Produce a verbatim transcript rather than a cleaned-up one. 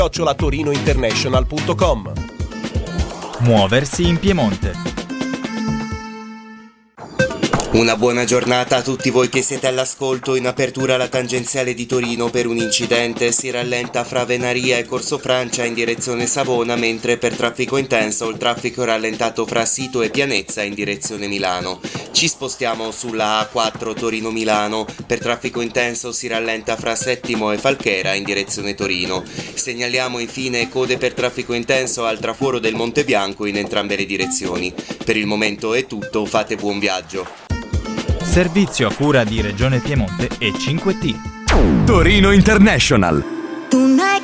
chiocciola torinointernational punto com. Muoversi in Piemonte. Una buona giornata a tutti voi che siete all'ascolto. In apertura la tangenziale di Torino per un incidente si rallenta fra Venaria e Corso Francia in direzione Savona, mentre per traffico intenso il traffico è rallentato fra Sito e Pianezza in direzione Milano. Ci spostiamo sulla A quattro Torino-Milano, per traffico intenso si rallenta fra Settimo e Falchera in direzione Torino. Segnaliamo infine code per traffico intenso al traforo del Monte Bianco in entrambe le direzioni. Per il momento è tutto, fate buon viaggio. Servizio a cura di Regione Piemonte e cinque T. Torino International.